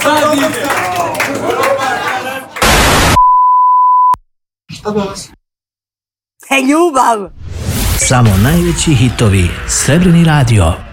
Sad ide. Šta da vas? Ljubav! Samo najveći hitovi. Srebrni radio.